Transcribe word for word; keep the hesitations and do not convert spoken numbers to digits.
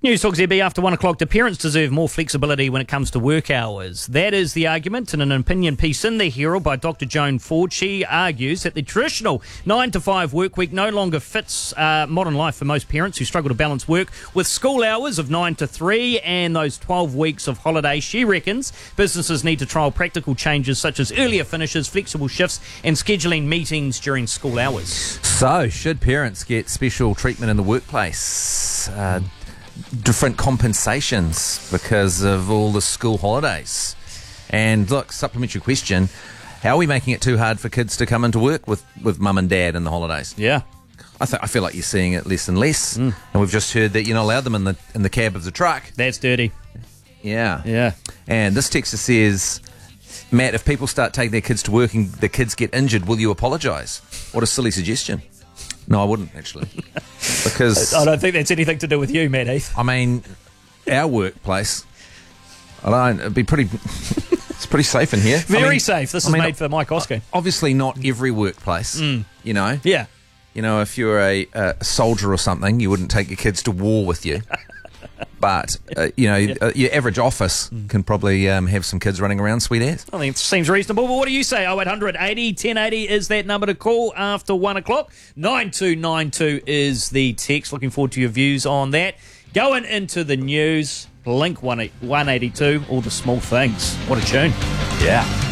News Talk Z B after one o'clock. Do parents deserve more flexibility when it comes to work hours? That is the argument in an opinion piece in The Herald by Doctor Joan Ford. She argues that the traditional nine to five work week no longer fits uh, modern life for most parents who struggle to balance work with school hours of nine to three and those twelve weeks of holiday. She reckons businesses need to trial practical changes such as earlier finishes, flexible shifts and scheduling meetings during school hours. So, should parents get special treatment in the workplace? Uh, different compensations because of all the school holidays? And look, supplementary question, how are we making it too hard for kids to come into work with, with mum and dad in the holidays? Yeah. I, th- I feel like you're seeing it less and less. Mm. And we've just heard that you're not allowed them in the in the cab of the truck. That's dirty. Yeah. Yeah. And this texter says, Matt, if people start taking their kids to work and the kids get injured, will you apologise? What a silly suggestion. No, I wouldn't, actually. Because I don't think that's anything to do with you, Matt Heath. I mean, our workplace, I don't, it'd be pretty, it's pretty safe in here. Very I mean, safe. This I is mean, made for Mike Oskey. Obviously not every workplace, mm. you know. Yeah. You know, if you're a, a soldier or something, you wouldn't take your kids to war with you. But, uh, you know, yeah. uh, your average office mm. can probably um, have some kids running around, sweet ass. I think it seems reasonable, but what do you say? oh eight hundred eighty ten eighty is that number to call after one o'clock. nine two nine two is the text. Looking forward to your views on that. Going into the news, Blink one eighty-two, all the small things. What a tune. Yeah.